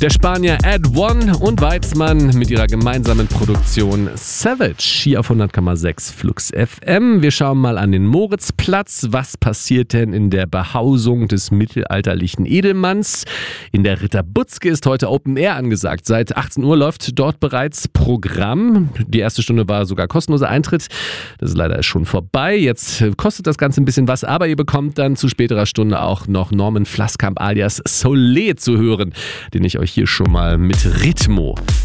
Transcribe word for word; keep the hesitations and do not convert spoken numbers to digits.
Der Spanier Ed One und Weizmann mit ihrer gemeinsamen Produktion Savage hier auf hundert Komma sechs Flux F M. Wir schauen mal an den Moritzplatz. Was passiert denn in der Behausung des mittelalterlichen Edelmanns? In der Ritter Butzke ist heute Open Air angesagt. Seit achtzehn Uhr läuft dort bereits Programm. Die erste Stunde war sogar kostenloser Eintritt. Das ist leider schon vorbei. Jetzt kostet das Ganze ein bisschen was, aber ihr bekommt dann zu späterer Stunde auch noch Norman Flasskamp alias Soleil zu hören, den ich euch hier schon mal mit Ritmo